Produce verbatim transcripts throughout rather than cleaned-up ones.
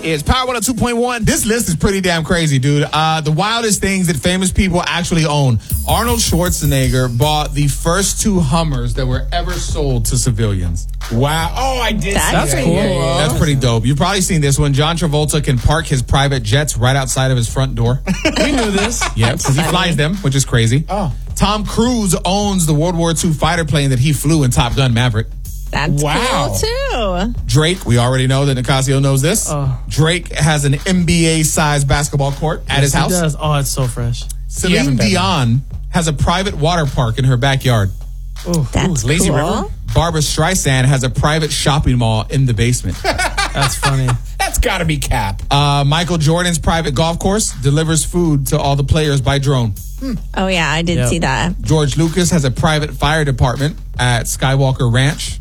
It's Power one oh two point one. This list is pretty damn crazy, dude. Uh, the wildest things that famous people actually own. Arnold Schwarzenegger bought the first two Hummers that were ever sold to civilians. Wow. Oh, I did That's see that. cool. Yeah, yeah, yeah. That's pretty dope. You've probably seen this one. John Travolta can park his private jets right outside of his front door. We knew this. Yeah, because he flies them, which is crazy. Oh. Tom Cruise owns the World War Two fighter plane that he flew in Top Gun Maverick. That's Wow. cool, too. Drake, we already know that Nicasio knows this. Oh. Drake has an N B A-sized basketball court at his He house. does. Oh, it's so fresh. Celine haven't been Dion has a private water park in her backyard. Oh, That's Lazy cool. River? Barbara Streisand has a private shopping mall in the basement. that's funny. That's got to be cap. Uh, Michael Jordan's private golf course delivers food to all the players by drone. Oh, yeah, I did Yep. see that. George Lucas has a private fire department at Skywalker Ranch.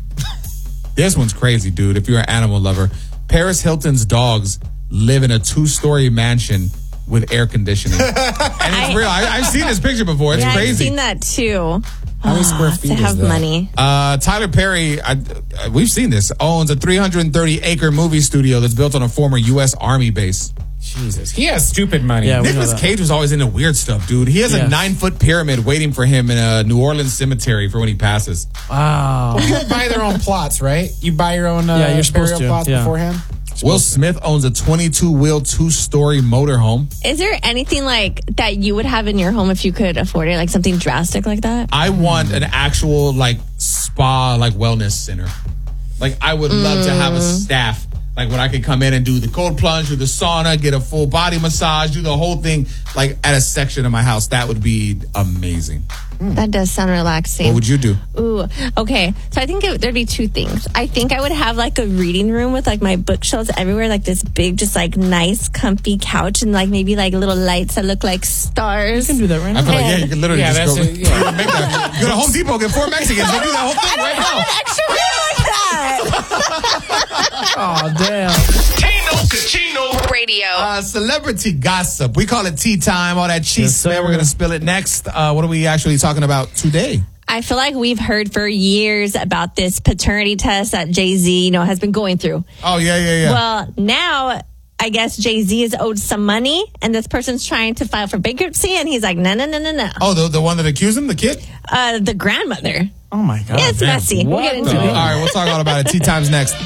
This one's crazy, dude, if you're an animal lover. Paris Hilton's dogs live in a two-story mansion with air conditioning. And it's real. I, I've seen this picture before. It's yeah, crazy. I've seen that, too. How many square Ah, feet to is have that? money. Uh, Tyler Perry, I, uh, we've seen this, owns a three hundred thirty acre movie studio that's built on a former U S Army base. Jesus. He has stupid money. Yeah, we know Nicolas that. Cage was always into weird stuff, dude. He has a Yes. nine-foot pyramid waiting for him in a New Orleans cemetery for when he passes. Wow. People buy their own plots, right? You buy your own uh, Yeah, you're supposed burial to, plots yeah. beforehand? Will Smith owns a twenty-two wheel, two-story motorhome. Is there anything like that you would have in your home if you could afford it? Like something drastic like that? I want an actual, like, spa, like, wellness center. Like, I would love to have a staff. Like, when I could come in and do the cold plunge, do the sauna, get a full body massage, do the whole thing, like, at a section of my house. That would be amazing. That does sound relaxing. What would you do? Ooh, okay. So I think it, there'd be two things. I think I would have like a reading room with like my bookshelves everywhere, like this big, just like nice, comfy couch, and like maybe like little lights that look like stars. You can do that right I now. feel like, yeah, you can literally Yeah, just that's go, it, yeah. make that. Go to Home Depot, get four Mexicans, and do that whole thing right now. Extra room like that. Oh, damn. Tino Cucino Radio. Uh, celebrity gossip. We call it tea time. All that cheese Yes, smell. sir. We're going to spill it next. Uh, what are we actually talking about today? I feel like we've heard for years about this paternity test that Jay-Z, you know, has been going through. Oh, yeah, yeah, yeah. Well, now I guess Jay-Z is owed some money, and this person's trying to file for bankruptcy, and he's like, no, no, no, no, no. oh, the, the one that accused him, the kid? Uh, the grandmother. Oh, my God. It's messy. We'll get into Uh, it. all right, we'll talk all about it. Tea time's next.